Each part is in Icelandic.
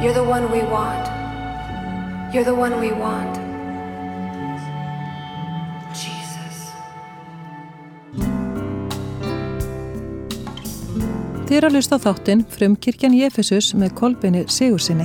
You're the one we want. You're the one we want. Jesus. Þið eru að hlusta á þáttinn Frumkirkjan í Efesus með Kolbeini Sigurðssyni.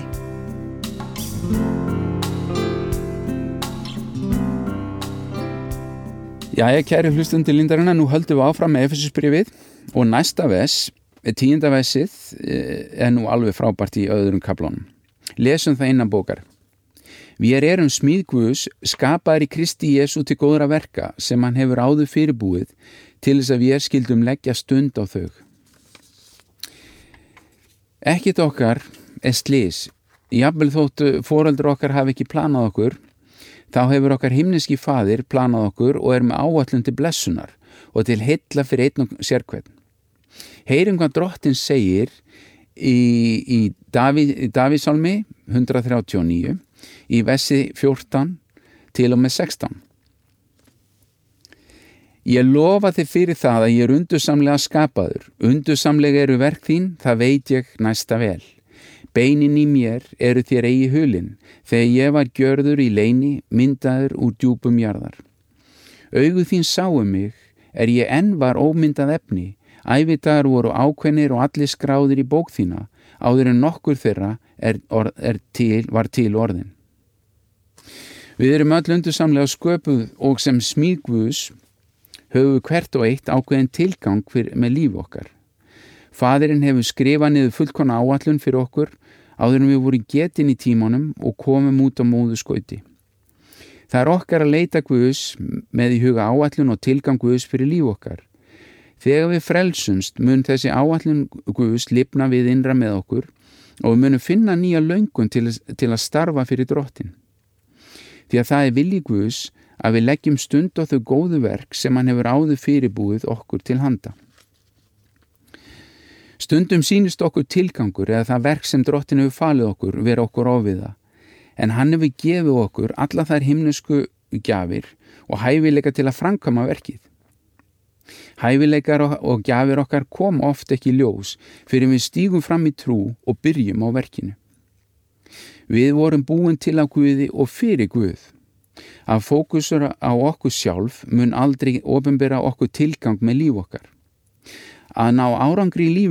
Jæja, kæri hlustundur Lindarinnar, nú höldum við áfram með Efesusbréfið og næsta vers, 10. versið, nú alveg frábært í öðrum kaflunum. Lesum það innan bókar. Við erum smíð Guðs, skapaðir í Kristi Jesú til góðra verka sem hann hefur áður fyrirbúið til þess að við skildum leggja stund á þau. Ekkert okkar slys. Jafnvel þótt foreldrar okkar hafi ekki planað okkur, þá hefur okkar himneski faðir planað okkur og með áætlun til blessunar og til heilla fyrir einn og sérhvern. Heyrum hvað Drottinn segir í Davíðsálmi 139 í versi 14 til og með 16. Ég lofa þig fyrir það að ég undursamlega skapaður. Undursamlega eru verk þín, það veit ég næsta vel. Beinin í mér eru þér eigi hulin, þegar ég var gjörður í leyni, myndaður úr djúpum jarðar. Augu þín sáu mig, ég enn var ómyndað efni, ævidagar voru ákveðnir og allir skráðir í bók þína, áður en nokkur þeirra var til orðin. Við erum öll undursamlega sköpuð og sem smíð Guðs höfum við hvert og eitt ákveðin tilgang með líf okkar. Faðirinn hefur skrifað niður fullkomna áætlun fyrir okkur áður en við vorum getin í tímanum og komum út á móðurskauti. Það okkar að leita Guðs með í huga áætlun og tilgang Guðs fyrir líf okkar. Þegar við frelsumst mun þessi áætlun Guðs lifna við innra með okkur og við munum finna nýja löngun til að starfa fyrir Drottinn. Því að það vilji Guðs að við leggjum stund á þau góðu verk sem hann hefur áður fyrirbúið okkur til handa. Stundum sýnist okkur tilgangur eða það verk sem Drottinn hefur falið okkur vera okkur ofviða, en hann hefur gefið okkur alla þær himnesku gjafir og hæfileika til að framkvæma verkið. Hæfileikar og gjafir okkar kom oft ekki í ljós fyrir við stígum fram í trú og byrjum á verkinu. Við vorum búin til af Guði og fyrir Guð. Að fókusur á okkur sjálf mun aldrei opinbera okkur tilgang með líf okkar. Að ná árangri í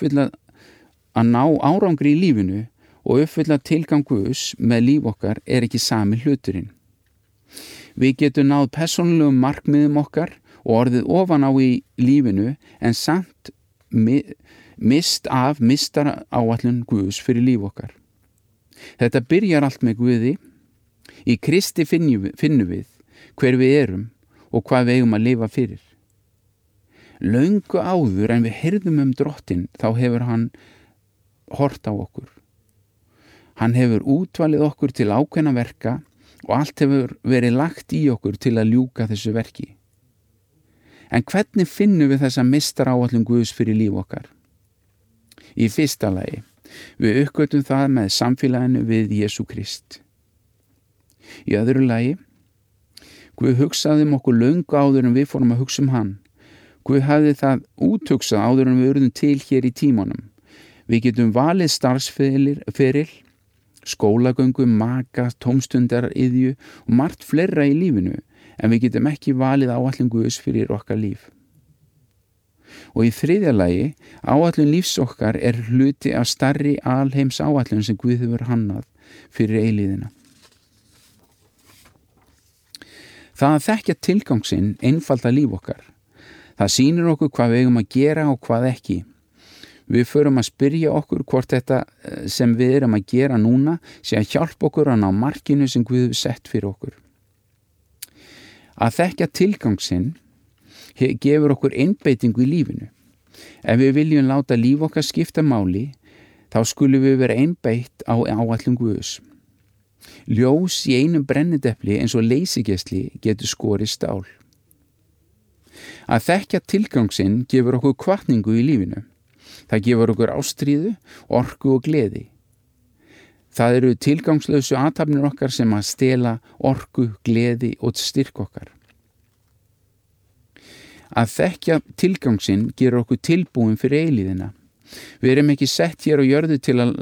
lífinu og uppfylla tilgang Guðs með líf okkar ekki sami hluturinn. Við getum náð persónulegum markmiðum okkar og orðið ofan á í lífinu en samt mistar áætlun Guðs fyrir líf okkar. Þetta byrjar allt með Guði. Í Kristi finnum við hver við erum og hvað við eigum að lifa fyrir. Löngu áður en við heyrðum Drottinn þá hefur hann hort á okkur. Hann hefur útvalið okkur til ákveðna verka og allt hefur verið lagt í okkur til að ljúka þessu verki. En hvernig finnum við þessa meistaráætlun Guðs fyrir líf okkar? Í fyrsta lagi, við uppgötum það með samfélaginu við Jesú Krist. Í öðru lagi, Guð hugsaði okkur löngu áður en við fórum að hugsa hann. Guð hafði það úthugsað áður en við urðum til hér í tímanum. Við getum valið starfsferil, skólagöngu, maka, tómstundariðju og margt fleira í lífinu, en við getum ekki valið áætlun Guðs fyrir okkar líf. Og í þriðja lagi, áætlun lífs okkar hluti af stærri alheims áætlun sem Guð hefur hannað fyrir eilíðina. Það að þekkja tilgang sinn einfalda líf okkar. Það sýnir okkur hvað við eigum að gera og hvað ekki. Við förum að spyrja okkur hvort þetta sem við erum að gera núna sé að hjálpa okkur að ná markinu sem Guð hefur sett fyrir okkur. Að þekkja tilgang sinn gefur okkur einbeitingu í lífinu. Ef við viljum láta líf okkar skipta máli, þá skulum við vera einbeitt á áætlun Guðs. Ljós í einum brennidepli eins og leysigeislli getur skorið stál. Að þekkja tilgang sinn gefur okkur hvatningu í lífinu. Það gefur okkur ástríðu, orku og gleði. Það eru tilgangslausu athafnir okkar sem að stela orku, gleði og styrk okkar. Að þekkja tilgang sinn gerur okkur tilbúin fyrir eilíðina. Við erum ekki sett hér á jörðu til að